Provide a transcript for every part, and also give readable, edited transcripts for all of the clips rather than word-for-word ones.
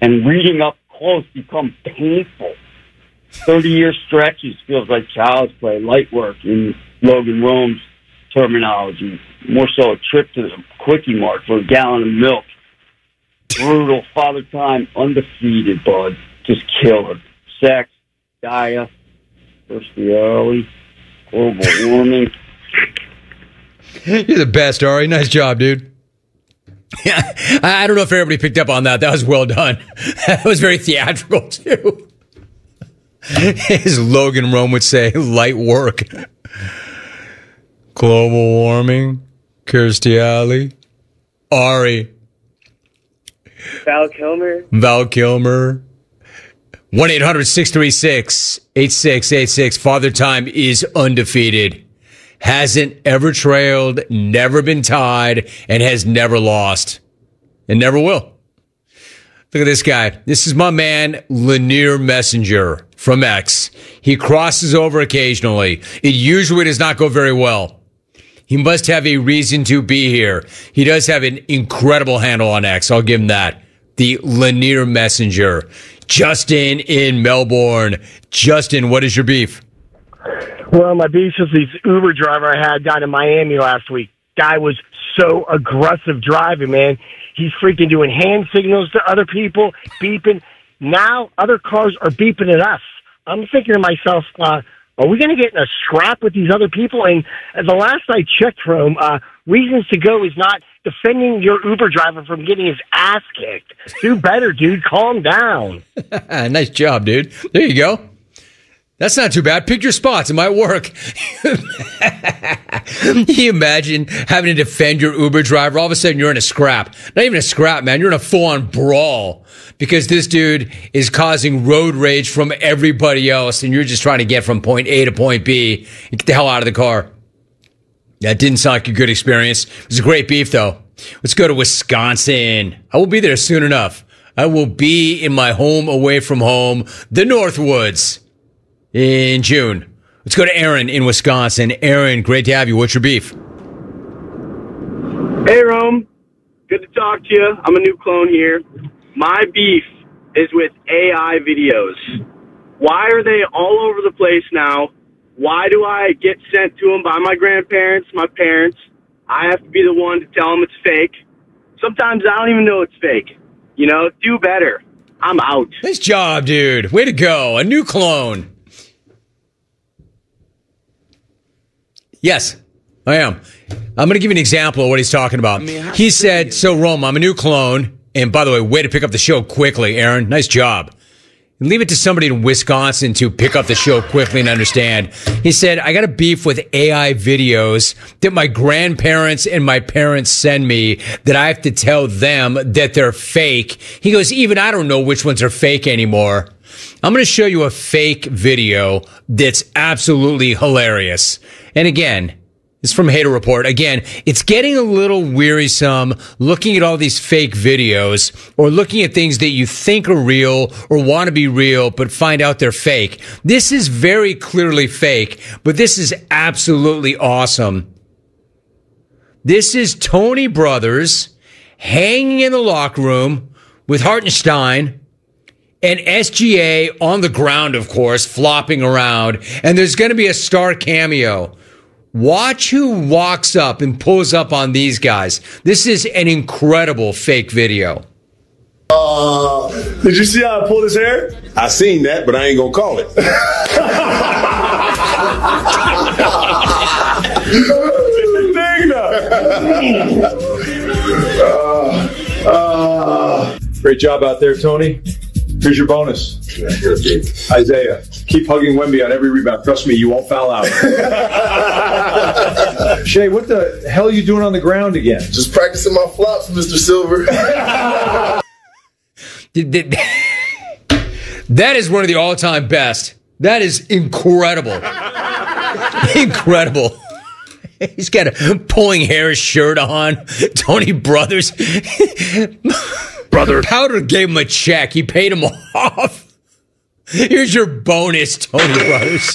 and reading up close becomes painful. 30-year stretches feels like child's play, light work in Logan Rome's terminology. More so a trip to the Quickie Mart for a gallon of milk. Brutal. Father Time, undefeated, bud. Just killer. Sex, Gaia, bestiality, global warming. You're the best, Ari. Nice job, dude. Yeah, I don't know if everybody picked up on that. That was well done. That was very theatrical, too. As Logan Rome would say, light work. Global warming, Kirstie Alley, Ari. Val Kilmer. 1-800-636-8686. Father Time is undefeated. Hasn't ever trailed, never been tied, and has never lost. And never will. Look at this guy. This is my man, Lanier Messenger from X. He crosses over occasionally. It usually does not go very well. He must have a reason to be here. He does have an incredible handle on X. I'll give him that. The Lanier Messenger. Justin in Melbourne. Justin, what is your beef? Well, my beef is this Uber driver I had down in Miami last week. Guy was so aggressive driving, man. He's freaking doing hand signals to other people, beeping. Now other cars are beeping at us. I'm thinking to myself, are we going to get in a scrap with these other people? And the last I checked, Rome, Reasons to Go is not defending your Uber driver from getting his ass kicked. Do better, dude. Calm down. Nice job, dude. There you go. That's not too bad. Pick your spots. It might work. Can you imagine having to defend your Uber driver? All of a sudden, you're in a scrap. Not even a scrap, man. You're in a full-on brawl because this dude is causing road rage from everybody else, and you're just trying to get from point A to point B and get the hell out of the car. That didn't sound like a good experience. It was a great beef, though. Let's go to Wisconsin. I will be there soon enough. I will be in my home away from home, the Northwoods, in June. Let's go to Aaron in Wisconsin. Aaron, great to have you. What's your beef? Hey, Rome. Good to talk to you. I'm a new clone here. My beef is with AI videos. Why are they all over the place now? Why do I get sent to them by my grandparents, my parents? I have to be the one to tell them it's fake. Sometimes I don't even know it's fake. You know, do better. I'm out. Nice job, dude. Way to go. A new clone. Yes, I am. I'm going to give you an example of what he's talking about. He said, so Rome, I'm a new clone. And by the way, way to pick up the show quickly, Aaron. Nice job. And leave it to somebody in Wisconsin to pick up the show quickly and understand. He said, I got a beef with AI videos that my grandparents and my parents send me that I have to tell them that they're fake. He goes, even I don't know which ones are fake anymore. I'm going to show you a fake video that's absolutely hilarious. And again, it's from Hater Report. Again, it's getting a little wearisome looking at all these fake videos or looking at things that you think are real or want to be real but find out they're fake. This is very clearly fake, but this is absolutely awesome. This is Tony Brothers hanging in the locker room with Hartenstein and SGA on the ground, of course, flopping around. And there's going to be a star cameo. Watch who walks up and pulls up on these guys. This is an incredible fake video. Did you see how I pulled his hair? I seen that, but I ain't gonna call it. Great job out there, Tony. Here's your bonus. Isaiah, keep hugging Wemby on every rebound. Trust me, you won't foul out. Shay, what the hell are you doing on the ground again? Just practicing my flops, Mr. Silver. That is one of the all-time best. That is incredible. Incredible. He's got a pulling hair shirt on. Tony Brothers. Brother Powder gave him a check. He paid him off. Here's your bonus, Tony Brothers.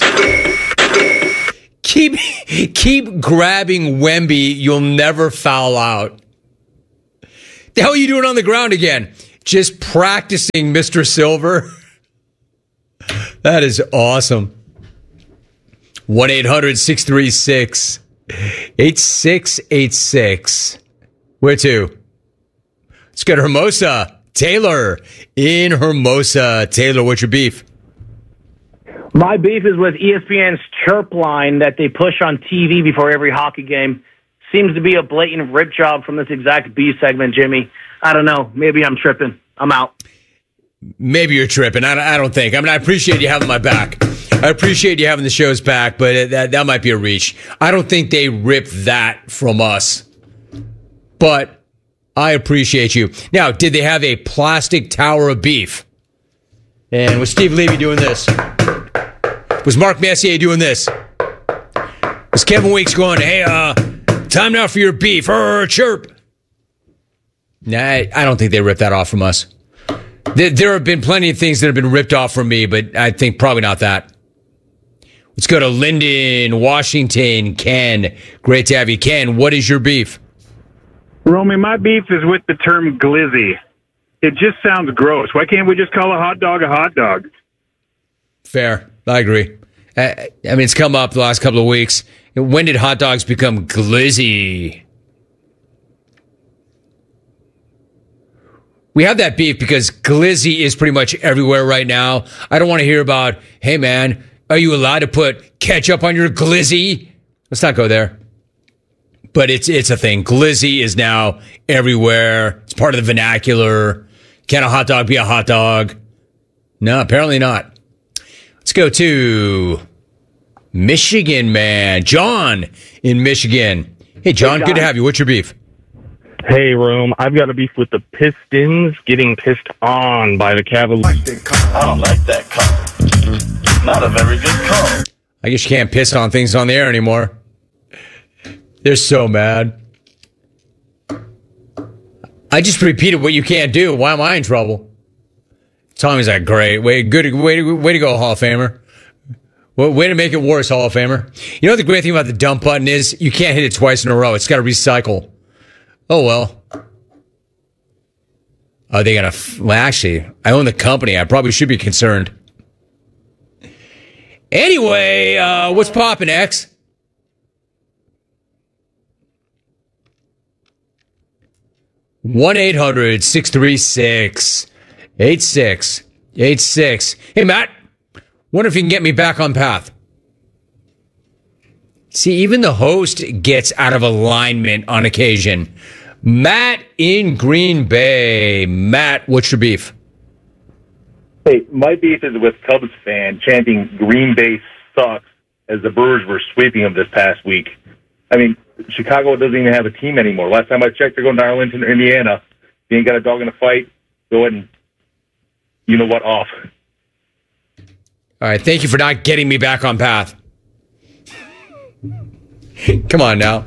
Keep grabbing Wemby. You'll never foul out. The hell are you doing on the ground again? just practicing Mr. Silver. That is awesome. 1-800-636-8686. Where to? Let's go to Hermosa. Taylor in Hermosa. Taylor, what's your beef? My beef is with ESPN's chirp line that they push on TV before every hockey game. Seems to be a blatant rip job from this exact B segment, Jimmy. I don't know. Maybe I'm tripping. I'm out. Maybe you're tripping. I don't think. I mean, I appreciate you having my back. I appreciate you having the show's back, but that might be a reach. I don't think they ripped that from us. But I appreciate you. Now, did they have a plastic tower of beef? And was Steve Levy doing this? Was Mark Messier doing this? Was Kevin Weeks going, hey, time now for your beef. Chirp. Nah, I don't think they ripped that off from us. There have been plenty of things that have been ripped off from me, but I think probably not that. Let's go to Linden, Washington. Ken, great to have you. Ken, what is your beef? Romy, my beef is with the term glizzy. It just sounds gross. Why can't we just call a hot dog a hot dog? Fair. I agree. I mean, it's come up the last couple of weeks. When did hot dogs become glizzy? We have that beef because glizzy is pretty much everywhere right now. I don't want to hear about, hey, man, are you allowed to put ketchup on your glizzy? Let's not go there. But it's a thing. Glizzy is now everywhere. It's part of the vernacular. Can a hot dog be a hot dog? No, apparently not. Let's go to Michigan, man. John in Michigan. Hey, John, good to have you. What's your beef? Hey, Rome. I've got a beef with the Pistons getting pissed on by the Cavaliers. I don't like that call. Not a very good call. I guess you can't piss on things on the air anymore. They're so mad. I just repeated what you can't do. Why am I in trouble? Tommy's like, great. Way to go, Hall of Famer. Way to make it worse, Hall of Famer. You know what the great thing about the dump button is? You can't hit it twice in a row. It's got to recycle. Oh, well. Are they going to... Well, actually, I own the company. I probably should be concerned. Anyway, what's poppin', X? One 1-800-636-8686. Hey, Matt. Wonder if you can get me back on path. See, even the host gets out of alignment on occasion. Matt in Green Bay. Matt, what's your beef? Hey, my beef is with Cubs fan chanting Green Bay sucks as the Brewers were sweeping them this past week. I mean, Chicago doesn't even have a team anymore. Last time I checked, they're going to Arlington, Indiana. You ain't got a dog in a fight. Go ahead and, you know what, off. All right, thank you for not getting me back on path. Come on now.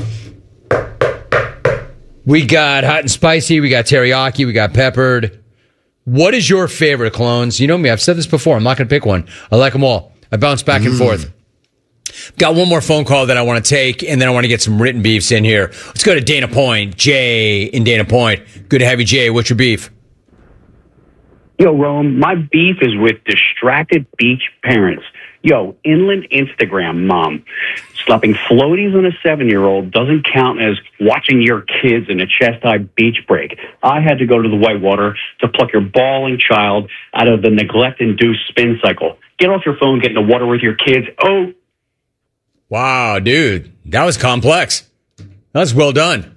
We got hot and spicy. We got teriyaki. We got peppered. What is your favorite, clones? You know me. I've said this before. I'm not going to pick one. I like them all. I bounce back and forth. Got one more phone call that I want to take, and then I want to get some written beefs in here. Let's go to Dana Point. Jay in Dana Point. Good to have you, Jay. What's your beef? Yo, Rome, my beef is with distracted beach parents. Yo, inland Instagram mom. Slapping floaties on a 7-year-old doesn't count as watching your kids in a chest-high beach break. I had to go to the whitewater to pluck your bawling child out of the neglect-induced spin cycle. Get off your phone, get in the water with your kids. Oh. Wow, dude. That was complex. That was well done.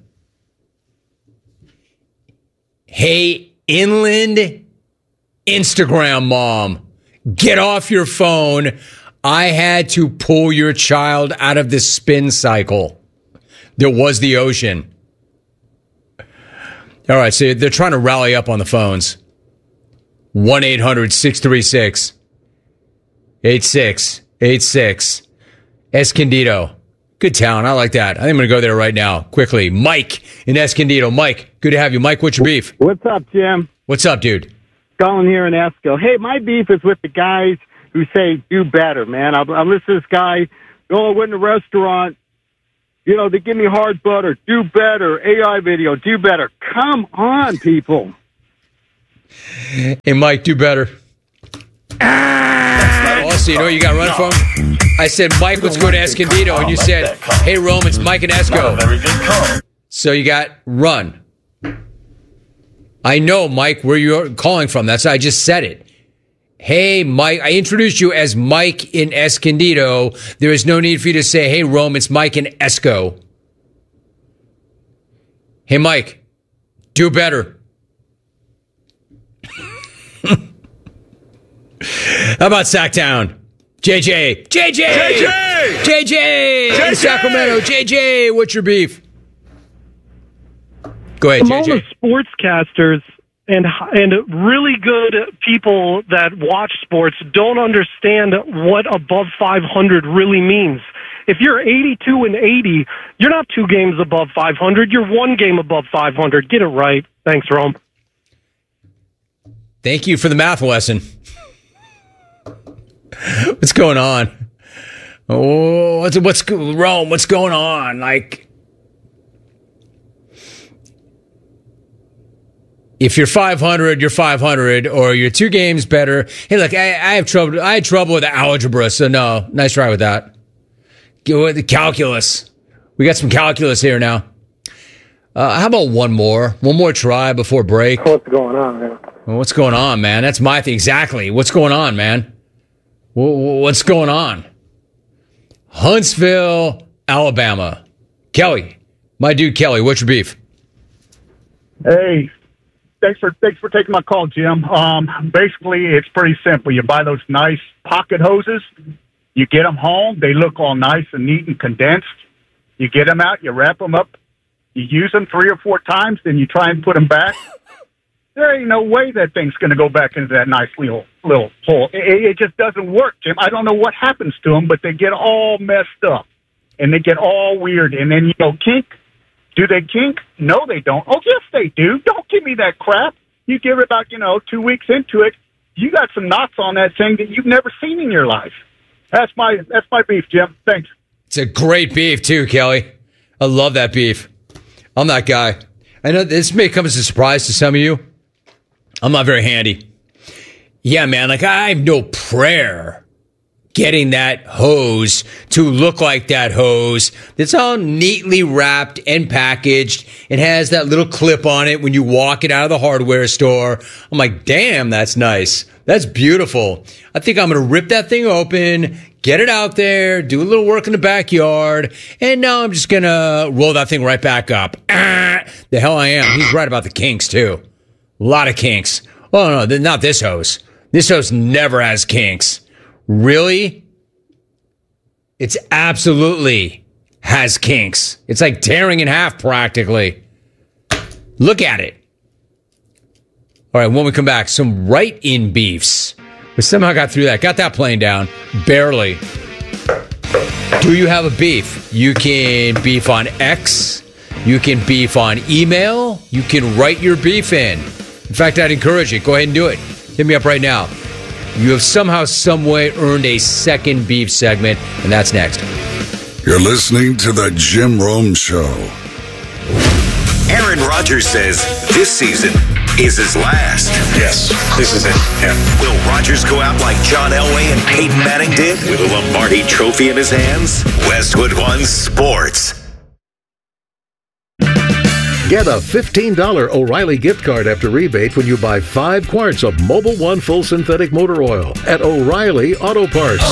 Hey, inland Instagram mom, get off your phone. I had to pull your child out of the spin cycle. There was the ocean. All right, so they're trying to rally up on the phones. 1-800-636-8686. Escondido. Good town. I like that. I think I'm going to go there right now. Quickly. Mike in Escondido. Mike, good to have you. Mike, what's your beef? What's up, Jim? What's up, dude? Colin here in Esco. Hey, my beef is with the guys who say, do better, man. I'm listening to this guy. Oh, I went in a restaurant. You know, they give me hard butter. Do better. AI video. Do better. Come on, people. Hey, Mike, do better. Also, you know what you got run from? I said, Mike, let's go to Escondido. And you said, hey, Rome, it's Mike and Esco. So you got run. I know, Mike, where you're calling from. That's I just said it. Hey, Mike, I introduced you as Mike in Escondido. There is no need for you to say, hey, Rome, it's Mike in Esco. Hey, Mike, do better. How about Sacktown? JJ in Sacramento. JJ, what's your beef? Go ahead, Among JJ. the sportscasters and really good people that watch sports don't understand what above 500 really means. If you're 82 and 80, you're not 2 games above 500. You're 1 game above 500. Get it right. Thanks, Rome. Thank you for the math lesson. What's going on? Oh, what's Rome? What's going on? Like, if you're 500, you're 500, or you're 2 games better. Hey, look, I have trouble. I had trouble with the algebra, so no, nice try with that. Go with the calculus. We got some calculus here now. How about one more try before break? What's going on, man? Well, what's going on, man? That's my thing. Exactly. What's going on, man? What's going on? Huntsville, Alabama. Kelly, my dude Kelly, what's your beef? Hey, thanks for taking my call, Jim. Basically, it's pretty simple. You buy those nice pocket hoses. You get them home. They look all nice and neat and condensed. You get them out. You wrap them up. You use them 3 or 4 times. Then you try and put them back. There ain't no way that thing's going to go back into that nice little hole. It just doesn't work, Jim. I don't know what happens to them, but they get all messed up. And they get all weird. And then, kink. Do they kink? No, they don't. Oh, yes, they do. Don't give me that crap. You give it about, 2 weeks into it, you got some knots on that thing that you've never seen in your life. That's my beef, Jim. Thanks. It's a great beef, too, Kelly. I love that beef. I'm that guy. I know this may come as a surprise to some of you. I'm not very handy. Yeah, man, like I have no prayer getting that hose to look like that hose that's all neatly wrapped and packaged. It has that little clip on it when you walk it out of the hardware store. I'm like, damn, that's nice. That's beautiful. I think I'm going to rip that thing open, get it out there, do a little work in the backyard, and now I'm just going to roll that thing right back up. The hell I am. He's right about the kinks, too. A lot of kinks. Oh, no, not this hose. This hose never has kinks. Really? It's absolutely has kinks. It's like tearing in half practically. Look at it. All right, when we come back, some right-in beefs. We somehow got through that. Got that plane down. Barely. Do you have a beef? You can beef on X. You can beef on email. You can write your beef in. In fact, I'd encourage it. Go ahead and do it. Hit me up right now. You have somehow, some way earned a second beef segment, and that's next. You're listening to The Jim Rome Show. Aaron Rodgers says this season is his last. Yes, this is it. Yeah. Will Rodgers go out like John Elway and Peyton Manning did with a Lombardi trophy in his hands? Westwood One Sports. Get a $15 O'Reilly gift card after rebate when you buy 5 quarts of Mobil 1 full synthetic motor oil at O'Reilly Auto Parts.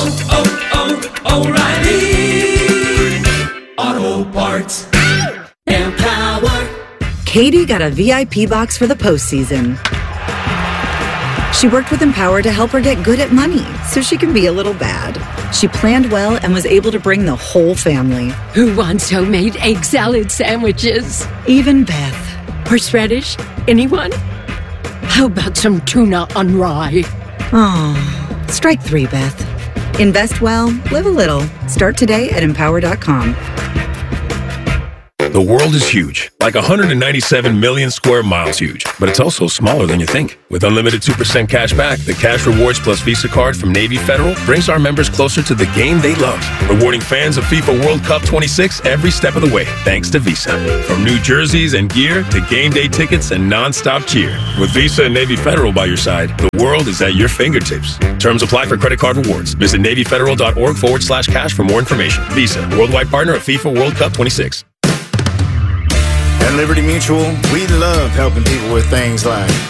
O'Reilly Auto Parts. Empower. Katie got a VIP box for the postseason. She worked with Empower to help her get good at money so she can be a little bad. She planned well and was able to bring the whole family. Who wants homemade egg salad sandwiches? Even Beth. Horseradish? Anyone? How about some tuna on rye? Oh, strike 3, Beth. Invest well, live a little. Start today at Empower.com. The The world is huge, like 197 million square miles huge, but it's also smaller than you think. With unlimited 2% cash back, the Cash Rewards Plus Visa card from Navy Federal brings our members closer to the game they love, rewarding fans of FIFA World Cup 26 every step of the way, thanks to Visa. From new jerseys and gear to game day tickets and non-stop cheer. With Visa and Navy Federal by your side, the world is at your fingertips. Terms apply for credit card rewards. Visit NavyFederal.org/cash for more information. Visa, worldwide partner of FIFA World Cup 26. At Liberty Mutual, we love helping people with things like